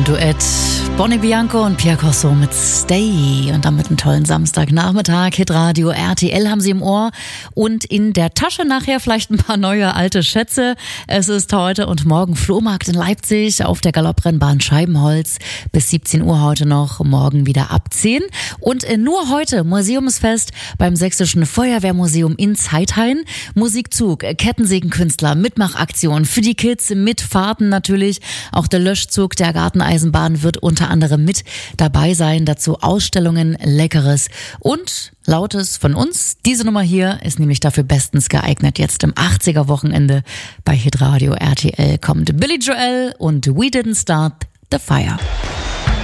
Duett. Bonnie Bianco und Pierre Corso mit Stay. Und damit einen tollen Samstagnachmittag. Hitradio RTL haben Sie im Ohr. Und in der Tasche nachher vielleicht ein paar neue alte Schätze. Es ist heute und morgen Flohmarkt in Leipzig auf der Galopprennbahn Scheibenholz. Bis 17 Uhr heute noch, morgen wieder ab 10. Und nur heute Museumsfest beim Sächsischen Feuerwehrmuseum in Zeithain. Musikzug, Kettensägenkünstler, Mitmachaktion für die Kids, mit Fahrten natürlich. Auch der Löschzug der Garteneisenbahn wird unter anderem mit dabei sein. Dazu Ausstellungen, Leckeres und Lautes von uns. Diese Nummer hier ist nämlich dafür bestens geeignet. Jetzt im 80er-Wochenende bei Hitradio RTL kommt Billy Joel und We Didn't Start the Fire.